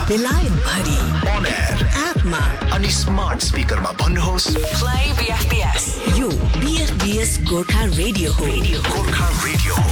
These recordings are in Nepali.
बेलायत भरि On air एपमा अनि स्मार्ट स्पिकरमा भन्नुहोस् Play BFBS. यो BFBS गोर्खा रेडियो हो. गोर्खा रेडियो हो।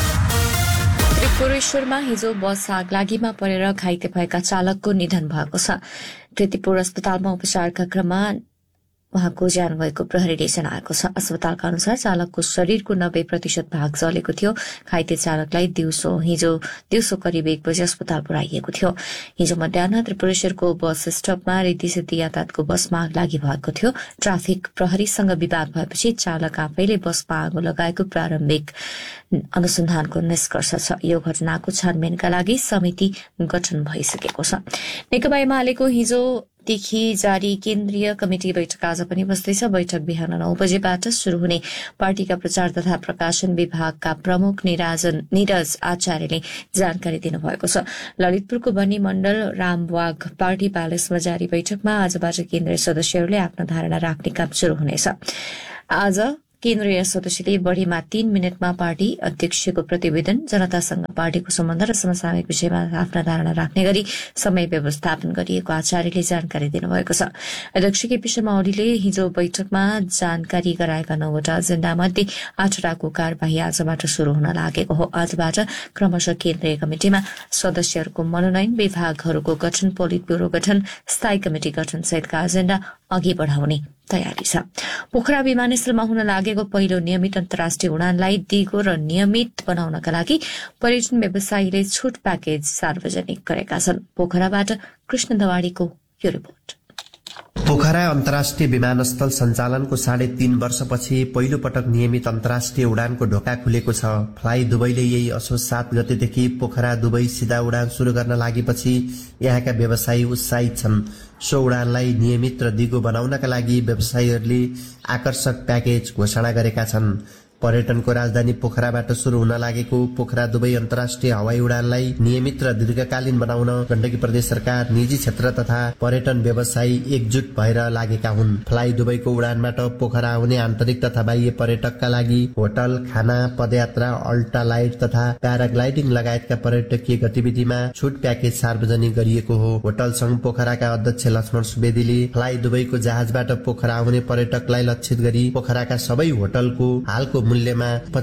त्रिपुरेश्वरमा हिजो बस आगलागीमा परेर घाइते भएका चालकको निधन भएको छ। कीर्तिपुर अस्पतालमा उपचारका क्रममा उहाँको ज्यान गएको प्रहरीले जनाएको छ। अस्पतालका अनुसार चालकको शरीरको 90% भाग जलेको थियो। घाइते चालकलाई हिजो दिउँसो करिब 1 बजे अस्पताल पुर्याइएको थियो। हिजो मध्याह त्रिपुरेश्वरको बस स्टपमा रीतिसिद्धि यातायातको बसमा आगलागी भएको थियो। ट्राफिक प्रहरीसँग विवाद भएपछि चालक आफैले बसमा आगो लगाएको प्रारम्भिक अनुसन्धानको निष्कर्ष छ। यो घटनाको छानबिनका लागि समिति गठन भइसकेको छ। नेकपा एमालेको हिजोदेखि जारी केन्द्रीय कमिटी बैठक आज पनि बस्दैछ। बैठक बिहान 9 बजेबाट शुरू हुने पार्टीका प्रचार तथा प्रकाशन विभागका प्रमुख निरज आचार्यले जानकारी दिनुभएको छ। ललितपुरको बनी मण्डल रामबाग पार्टी प्यालेसमा जारी बैठकमा आजबाट केन्द्रीय सदस्यहरूले आफ्नो धारणा राख्ने काम शुरू हुनेछ। आज केन्द्रीय सदस्यले बढ़ीमा 3 मिनटमा पार्टी अध्यक्षको प्रतिवेदन, जनतासँग पार्टीको सम्बन्ध र समसामयिक विषयमा आफ्ना धारणा राख्ने गरी समय व्यवस्थापन गरिएको आचार्यले जानकारी दिनुभएको छ। अध्यक्ष केपी शर्मा ओलीले हिजो बैठकमा जानकारी गराएका 9वटा एजेण्डामध्ये 8वटाको कार्यवाही आजबाट शुरू हुन लागेको हो। आजबाट क्रमशः केन्द्रीय कमिटिमा सदस्यहरूको मनोनयन, विभागहरूको गठन, पोलिट ब्यूरो गठन, स्थायी कमिटी गठन सहितका एजेण्डा अघि बढ़ाउने तयारी छ। पोखरा विमानस्थलमा हुन लागेको पहिलो नियमित अन्तर्राष्ट्रिय उडानलाई दिगो र नियमित बनाउनका लागि पर्यटन व्यवसायीले छुट प्याकेज सार्वजनिक गरेका छन्। पोखराबाट कृष्ण दवाडीको यो रिपोर्ट। पोखरा अन्तर्राष्ट्रिय विमानस्थल सञ्चालनको 3.5 वर्षपछि पहिलो पटक नियमित अन्तर्राष्ट्रिय उडानको ढोका खुलेको छ। फ्लाइ दुबईले यही असोज 7 गतेदेखि पोखरा दुबई सिधा उडान शुरू गर्न लागेपछि यहाँका व्यवसायी उत्साहित छन्। सो उडानलाई नियमित र दिगो बनाउनका लागि व्यवसायीहरूले आकर्षक प्याकेज घोषणा गरेका छन्। पर्यटनको राजधानी पोखराबाट शुरू हुन लागेको पोखरा दुबई अन्तर्राष्ट्रिय हवाई उडानलाई नियमित र दीर्घकालीन बनाउन गण्डकी प्रदेश सरकार, निजी क्षेत्र तथा पर्यटन व्यवसायी एकजुट भएर लागेका हुन्। फ्लाइ दुबईको उडानबाट पोखरा आउने आन्तरिक तथा बाह्य पर्यटकका लागि होटल, खाना, पदयात्रा, अल्ट्रा लाइट तथा प्याराग्लाइडिङ लगायतका पर्यटकीय गतिविधिमा छुट प्याकेज सार्वजनिक गरिएको हो। होटल संघ पोखराका अध्यक्ष लक्ष्मण सुवेदीले फ्लाइ दुबईको जहाजबाट पोखरा आउने पर्यटकलाई लक्षित गरी पोखराका सबै होटलको हालको मूल्यमा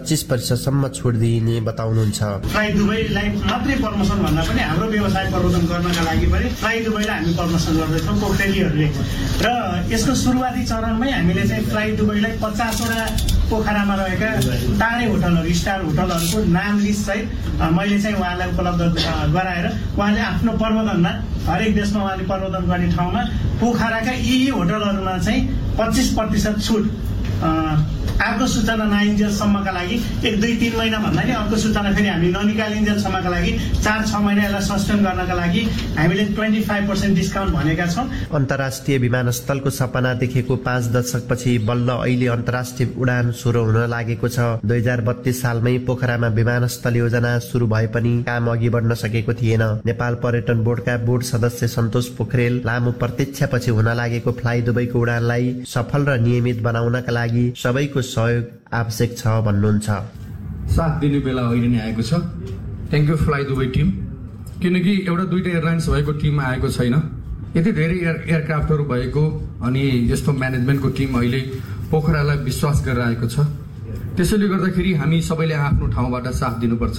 25% छुट दिइने बताउनुहुन्छ। फ्लाइ दुबईलाई मात्रै प्रमोसन भन्दा पनि हाम्रो व्यवसाय प्रवर्धन गर्नका लागि पनि फ्लाइ दुबईलाई हामी प्रमोसन गर्दैछौँ पोखरेलीहरूले। र यसको सुरुवाती चरणमै हामीले चाहिँ फ्लाइ दुबईलाई 50वटा पोखरामा रहेका टाढे होटलहरू, स्टार होटलहरूको नाम लिस्ट सहित मैले चाहिँ उहाँलाई उपलब्ध गराएर उहाँले आफ्नो प्रवर्धनमा हरेक देशमा उहाँले प्रवर्धन गर्ने ठाउँमा पोखराका यी होटलहरूमा चाहिँ 25% छुट अर्को सूचना नआइन्जेलसम्मका लागि 1-2-3 महिना भन्दा नि अर्को सूचना फेरि हामी ननिकालिन्जेलसम्मका लागि 4-6 महिना यसलाई सस्टेन गर्नका लागि हामीले 25% डिस्काउन्ट भनेका छौँ। अन्तर्राष्ट्रिय विमानस्थलको सपना देखेको 5 दशकपछि बल्ल अहिले अन्तर्राष्ट्रिय उडान शुरू हुन लागेको छ। 2032 सालमै पोखरामा विमानस्थल योजना शुरू भए पनि काम अघि बढ्न सकेको थिएन। नेपाल पर्यटन बोर्डका बोर्ड सदस्य सन्तोष पोखरेल लामो प्रतीक्षापछि हुन लागेको फ्लाइ दुबईको उडानलाई सफल र नियमित बनाउनका लागि सबैको सहयोग आवश्यक छ भन्नुहुन्छ। साथ दिने बेला अहिले नै आएको छ। Thank you fly Dubai team, किनकि एउटा 2टा एयरलाइन्स भएको टिममा आएको छैन। यति धेरै एयरक्राफ्टहरू भएको अनि यस्तो म्यानेजमेन्टको टिम अहिले पोखरालाई विश्वास गरेर आएको छ। त्यसैले गर्दाखेरि हामी सबैले आफ्नो ठाउँबाट साथ दिनुपर्छ।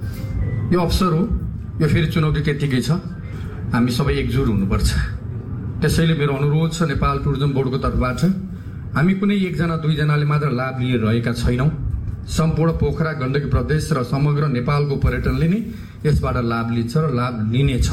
यो अवसर हो, यो फेरि चुनौती त्यत्तिकै छ, हामी सबै एकजुट हुनुपर्छ। त्यसैले मेरो अनुरोध छ नेपाल टुरिज्म बोर्डको तर्फबाट हामी कुनै 1-2जनाले मात्र लाभ लिएर रहेका छैनौं। सम्पूर्ण पोखरा, गण्डकी प्रदेश र समग्र नेपालको पर्यटनले नै यसबाट लाभ लिन्छ र लाभ लिनेछ।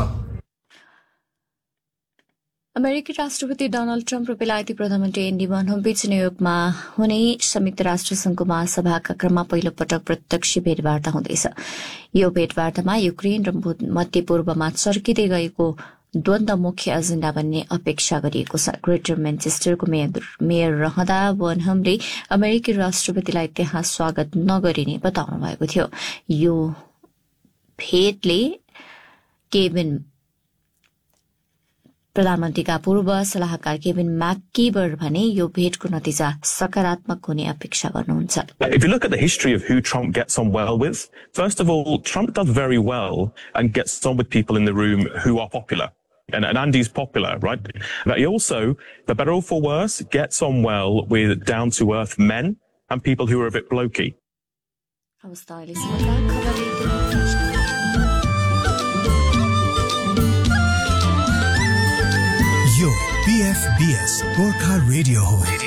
अमेरिकी राष्ट्रपति डोनाल्ड ट्रम्प र बेलायती प्रधानमन्त्री एन्डी बनहम बीच न्यूयोर्कमा हुने संयुक्त राष्ट्र संघको महासभाका क्रममा पहिलो पटक प्रत्यक्ष भेटवार्ता हुँदैछ। यो भेटवार्तामा युक्रेन र मध्य पूर्वमा चर्किँदै गएको द्वन्द्व मुख्य एजेण्डा बन्ने अपेक्षा गरिएको छ। ग्रेटर म्यानचेस्टरको मेयर रहँदा बनहमले अमेरिकी राष्ट्रपतिलाई त्यहाँ स्वागत नगरिने बताउनु भएको थियो। यो भेटले प्रधानमन्त्रीका पूर्व सल्लाहकार केविन मैककीबर भने यो भेटको नतिजा सकारात्मक हुने अपेक्षा गर्नुहुन्छ। If you look at the history of who Trump gets on well with, first of all, Trump does very well and gets on with people in the room who are popular. and Andy's popular, right? But he also, for better or for worse, gets on well with down-to-earth men and people who are a bit blokey. यो PFBS गोर्खा रेडियो हो